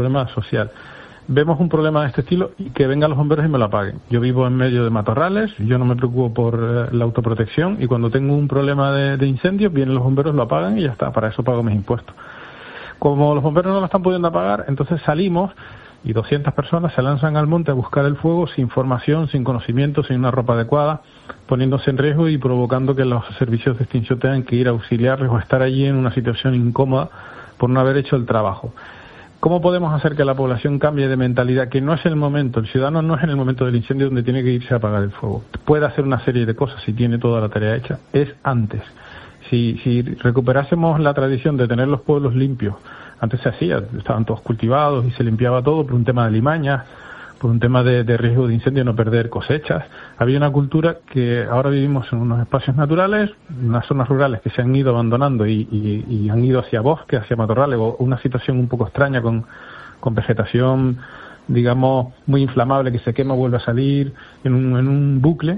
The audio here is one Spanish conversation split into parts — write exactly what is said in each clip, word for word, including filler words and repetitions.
problema social. Vemos un problema de este estilo y que vengan los bomberos y me lo apaguen. Yo vivo en medio de matorrales, yo no me preocupo por eh, la autoprotección y cuando tengo un problema de, de incendios, vienen los bomberos, lo apagan y ya está, para eso pago mis impuestos. Como los bomberos no lo están pudiendo apagar, entonces salimos y doscientas personas se lanzan al monte a buscar el fuego sin formación, sin conocimiento, sin una ropa adecuada, poniéndose en riesgo y provocando que los servicios de extinción tengan que ir a auxiliarles o estar allí en una situación incómoda por no haber hecho el trabajo. ¿Cómo podemos hacer que la población cambie de mentalidad? Que no es el momento, el ciudadano no es en el momento del incendio donde tiene que irse a apagar el fuego. Puede hacer una serie de cosas si tiene toda la tarea hecha, es antes. Si, si recuperásemos la tradición de tener los pueblos limpios, antes se hacía, estaban todos cultivados y se limpiaba todo por un tema de limañas, por un tema de, de riesgo de incendio, no perder cosechas. Había una cultura que ahora vivimos en unos espacios naturales, unas zonas rurales que se han ido abandonando y, y, y han ido hacia bosques, hacia matorrales, o una situación un poco extraña con, con vegetación, digamos, muy inflamable que se quema, vuelve a salir en un, en un bucle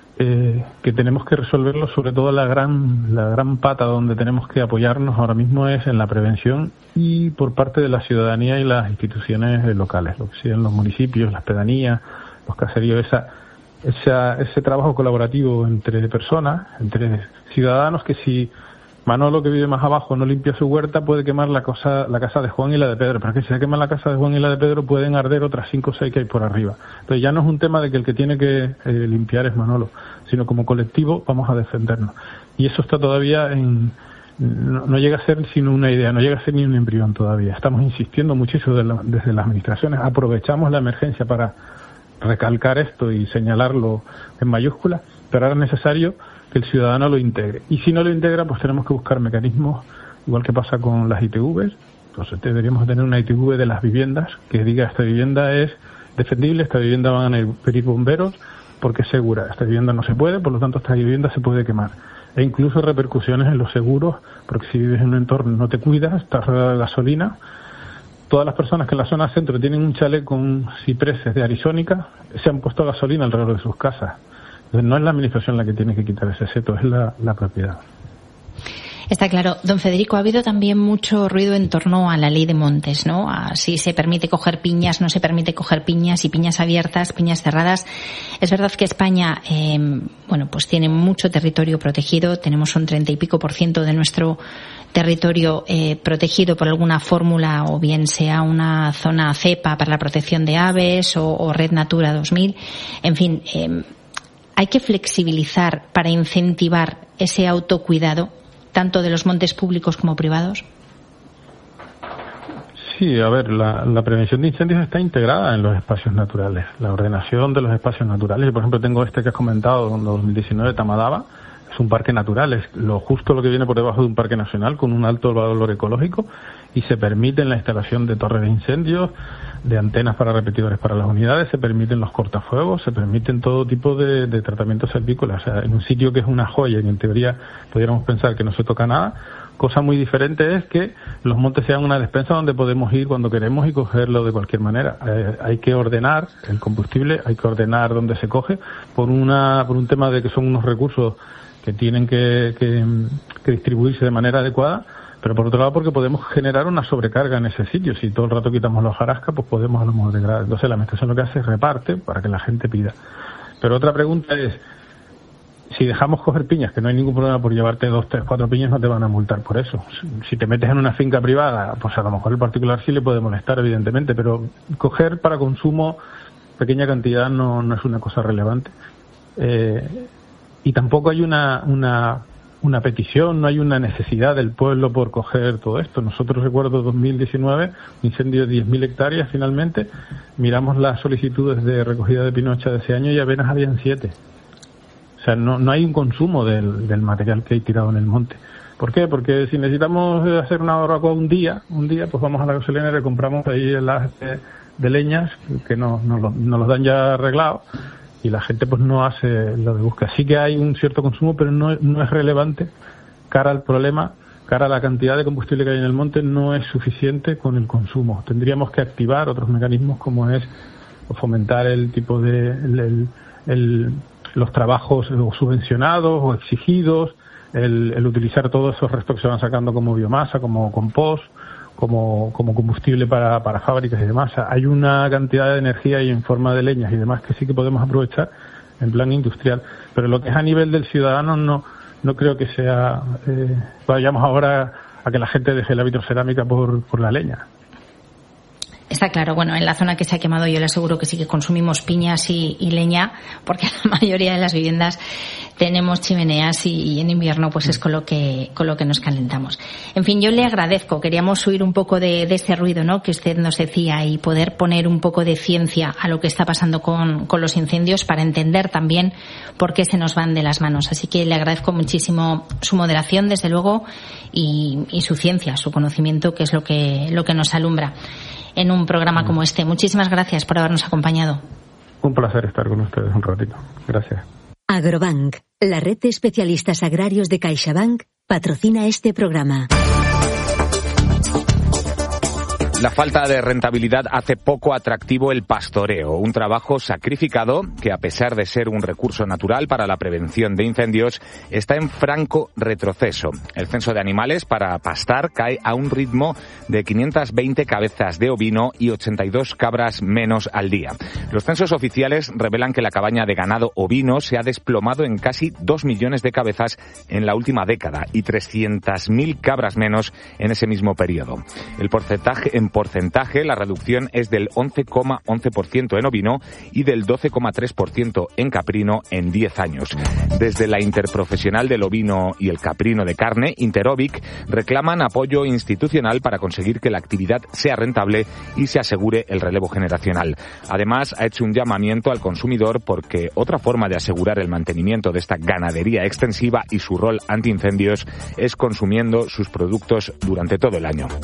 eh, que tenemos que resolverlo. Sobre todo la gran, la gran pata donde tenemos que apoyarnos ahora mismo es en la prevención y por parte de la ciudadanía y las instituciones locales, lo que sean los municipios, las pedanías, los caseríos, esa, esa, ese trabajo colaborativo entre personas, entre ciudadanos, que si Manolo, que vive más abajo, no limpia su huerta, puede quemar la, cosa, la casa de Juan y la de Pedro, pero es que si se quema la casa de Juan y la de Pedro pueden arder otras cinco o seis que hay por arriba. Entonces ya no es un tema de que el que tiene que eh, limpiar es Manolo, sino como colectivo vamos a defendernos. Y eso está todavía en... No, no llega a ser sino una idea, no llega a ser ni un embrión todavía. Estamos insistiendo muchísimo de la, desde las administraciones, aprovechamos la emergencia para recalcar esto y señalarlo en mayúsculas, pero ahora es necesario que el ciudadano lo integre. Y si no lo integra, pues tenemos que buscar mecanismos, igual que pasa con las I T Vs. Entonces deberíamos tener una I T V de las viviendas que diga: esta vivienda es defendible, esta vivienda van a pedir bomberos porque es segura, esta vivienda no se puede, por lo tanto esta vivienda se puede quemar. E incluso repercusiones en los seguros, porque si vives en un entorno no te cuidas, estás rodeado de gasolina. Todas las personas que en la zona centro tienen un chalet con cipreses de arizónica se han puesto gasolina alrededor de sus casas. Entonces no es la administración la que tiene que quitar ese seto, es la, la propiedad. Está claro. Don Federico, ha habido también mucho ruido en torno a la ley de montes, ¿no? A si se permite coger piñas, no se permite coger piñas, y piñas abiertas, piñas cerradas. Es verdad que España, eh, bueno, pues tiene mucho territorio protegido. Tenemos un treinta y pico por ciento de nuestro territorio eh, protegido por alguna fórmula, o bien sea una zona cepa para la protección de aves o, o Red Natura dos mil. En fin, eh, hay que flexibilizar para incentivar ese autocuidado, tanto de los montes públicos como privados. Sí, a ver, la, la prevención de incendios está integrada en los espacios naturales, la ordenación de los espacios naturales. Yo, por ejemplo, tengo este que has comentado, en dos mil diecinueve, Tamadaba, es un parque natural, es lo justo lo que viene por debajo de un parque nacional con un alto valor ecológico, y se permite la instalación de torres de incendios, de antenas para repetidores para las unidades, se permiten los cortafuegos, se permiten todo tipo de, de tratamientos servícolas. O sea, en un sitio que es una joya y en teoría pudiéramos pensar que no se toca nada, cosa muy diferente es que los montes sean una despensa donde podemos ir cuando queremos y cogerlo de cualquier manera. Eh, hay que ordenar el combustible, hay que ordenar dónde se coge, por una por un tema de que son unos recursos que tienen que, que, que distribuirse de manera adecuada, pero por otro lado porque podemos generar una sobrecarga en ese sitio. Si todo el rato quitamos la hojarasca, pues podemos a lo mejor degradar. Entonces la administración lo que hace es reparte para que la gente pida. Pero otra pregunta es, si dejamos coger piñas, que no hay ningún problema por llevarte dos, tres, cuatro piñas, no te van a multar por eso. Si te metes en una finca privada, pues a lo mejor el particular sí le puede molestar, evidentemente, pero coger para consumo pequeña cantidad no, no es una cosa relevante. Eh, y tampoco hay una... una una petición, no hay una necesidad del pueblo por coger todo esto. Nosotros, recuerdo dos mil diecinueve, un incendio de diez mil hectáreas finalmente, miramos las solicitudes de recogida de pinocha de ese año y apenas habían siete. O sea, no, no hay un consumo del, del material que hay tirado en el monte. ¿Por qué? Porque si necesitamos hacer una barbacoa un día, un día, pues vamos a la gasolinera y compramos ahí el de, de leñas que nos, nos, lo, nos los dan ya arreglados, y la gente pues no hace lo de busca. Sí que hay un cierto consumo, pero no, no es relevante cara al problema, cara a la cantidad de combustible que hay en el monte, no es suficiente con el consumo. Tendríamos que activar otros mecanismos, como es fomentar el tipo de el, el, el, los trabajos subvencionados o exigidos, el, el utilizar todos esos restos que se van sacando como biomasa, como compost, como, como combustible para, para fábricas y demás. O sea, hay una cantidad de energía y en forma de leñas y demás que sí que podemos aprovechar en plan industrial, pero lo que es a nivel del ciudadano no no creo que sea eh, vayamos ahora a que la gente deje la vitrocerámica por, por la leña. Está claro, bueno, en la zona que se ha quemado yo le aseguro que sí que consumimos piñas y, y leña, porque la mayoría de las viviendas tenemos chimeneas y, y en invierno pues es con lo que con lo que nos calentamos. En fin, yo le agradezco, queríamos huir un poco de, de ese ruido, ¿no?, que usted nos decía, y poder poner un poco de ciencia a lo que está pasando con, con los incendios para entender también por qué se nos van de las manos. Así que le agradezco muchísimo su moderación, desde luego, y, y su ciencia, su conocimiento, que es lo que lo que nos alumbra en un programa como este. Muchísimas gracias por habernos acompañado. Un placer estar con ustedes un ratito. Gracias. Agrobank, la red de especialistas agrarios de CaixaBank, patrocina este programa. La falta de rentabilidad hace poco atractivo el pastoreo, un trabajo sacrificado que, a pesar de ser un recurso natural para la prevención de incendios, está en franco retroceso. El censo de animales para pastar cae a un ritmo de quinientas veinte cabezas de ovino y ochenta y dos cabras menos al día. Los censos oficiales revelan que la cabaña de ganado ovino se ha desplomado en casi dos millones de cabezas en la última década y trescientas mil cabras menos en ese mismo periodo. El porcentaje en porcentaje, la reducción es del once coma once por ciento en ovino y del doce coma tres por ciento en caprino en diez años. Desde la Interprofesional del Ovino y el Caprino de Carne, Interovic, reclaman apoyo institucional para conseguir que la actividad sea rentable y se asegure el relevo generacional. Además, ha hecho un llamamiento al consumidor porque otra forma de asegurar el mantenimiento de esta ganadería extensiva y su rol antiincendios es consumiendo sus productos durante todo el año.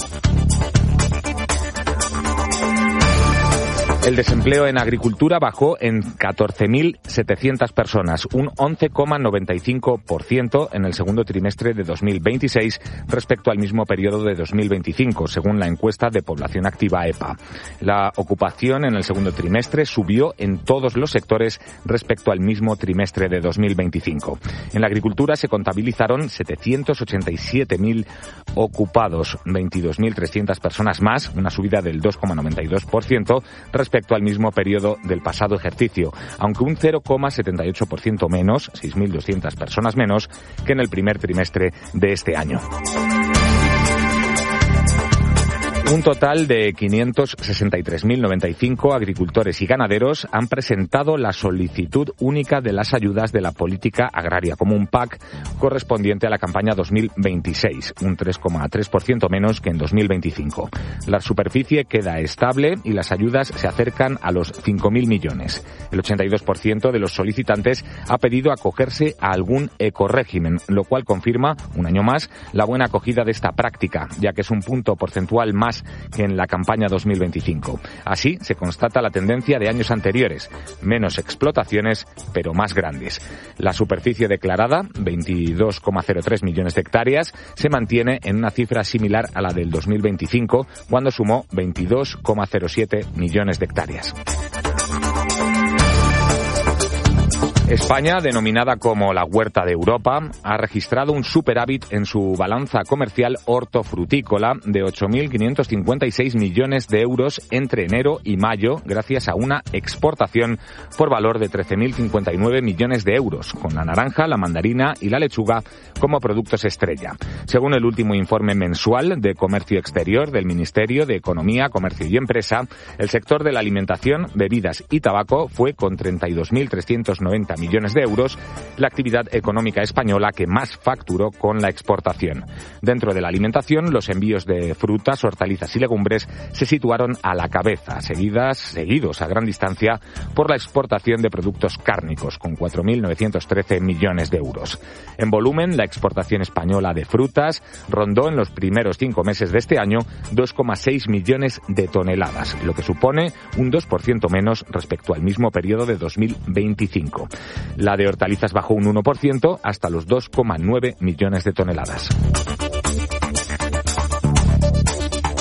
El desempleo en agricultura bajó en catorce mil setecientas personas, un once coma noventa y cinco por ciento en el segundo trimestre de dos mil veintiséis respecto al mismo periodo de dos mil veinticinco, según la encuesta de población activa E P A. La ocupación en el segundo trimestre subió en todos los sectores respecto al mismo trimestre de dos mil veinticinco. En la agricultura se contabilizaron setecientos ochenta y siete mil ocupados, veintidós mil trescientas personas más, una subida del dos coma noventa y dos por ciento respecto respecto al mismo periodo del pasado ejercicio, aunque un cero coma setenta y ocho por ciento menos, seis mil doscientas personas menos, que en el primer trimestre de este año. Un total de quinientos sesenta y tres mil noventa y cinco agricultores y ganaderos han presentado la solicitud única de las ayudas de la Política Agraria Común P A C correspondiente a la campaña dos mil veintiséis, un tres coma tres por ciento menos que en dos mil veinticinco. La superficie queda estable y las ayudas se acercan a los cinco mil millones. El ochenta y dos por ciento de los solicitantes ha pedido acogerse a algún ecorégimen, lo cual confirma, un año más, la buena acogida de esta práctica, ya que es un punto porcentual más que en la campaña dos mil veinticinco. Así se constata la tendencia de años anteriores, menos explotaciones, pero más grandes. La superficie declarada, veintidós coma cero tres millones de hectáreas, se mantiene en una cifra similar a la del dos mil veinticinco, cuando sumó veintidós coma cero siete millones de hectáreas. España, denominada como la huerta de Europa, ha registrado un superávit en su balanza comercial hortofrutícola de ocho mil quinientos cincuenta y seis millones de euros entre enero y mayo, gracias a una exportación por valor de trece mil cincuenta y nueve millones de euros, con la naranja, la mandarina y la lechuga como productos estrella. Según el último informe mensual de Comercio Exterior del Ministerio de Economía, Comercio y Empresa, el sector de la alimentación, bebidas y tabaco fue, con treinta y dos mil trescientos noventa millones de euros, la actividad económica española que más facturó con la exportación. Dentro de la alimentación, los envíos de frutas, hortalizas y legumbres se situaron a la cabeza, seguidas, seguidos a gran distancia por la exportación de productos cárnicos, con cuatro mil novecientos trece millones de euros. En volumen, la exportación española de frutas rondó en los primeros cinco meses de este año dos coma seis millones de toneladas, lo que supone un dos por ciento menos respecto al mismo periodo de dos mil veinticinco. La de hortalizas bajó un uno por ciento hasta los dos coma nueve millones de toneladas.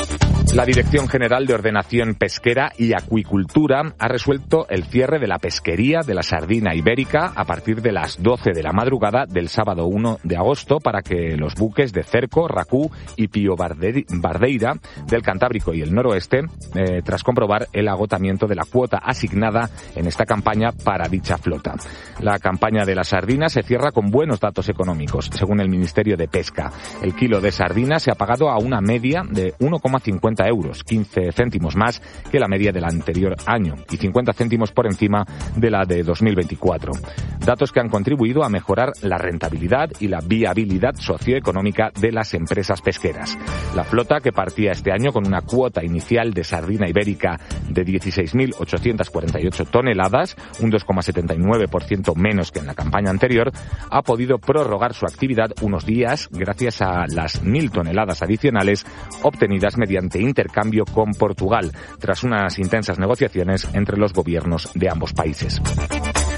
La Dirección General de Ordenación Pesquera y Acuicultura ha resuelto el cierre de la pesquería de la sardina ibérica a partir de las doce de la madrugada del sábado uno de agosto para que los buques de Cerco, Racú y Pío Bardeira del Cantábrico y el Noroeste, eh, tras comprobar el agotamiento de la cuota asignada en esta campaña para dicha flota. La campaña de la sardina se cierra con buenos datos económicos. Según el Ministerio de Pesca, el kilo de sardina se ha pagado a una media de uno coma cincuenta euros, quince céntimos más que la media del anterior año y cincuenta céntimos por encima de la de dos mil veinticuatro. Datos que han contribuido a mejorar la rentabilidad y la viabilidad socioeconómica de las empresas pesqueras. La flota, que partía este año con una cuota inicial de sardina ibérica de dieciséis mil ochocientas cuarenta y ocho toneladas, un dos coma setenta y nueve por ciento menos que en la campaña anterior, ha podido prorrogar su actividad unos días gracias a las mil toneladas adicionales obtenidas mediante intercambio con Portugal, tras unas intensas negociaciones entre los gobiernos de ambos países.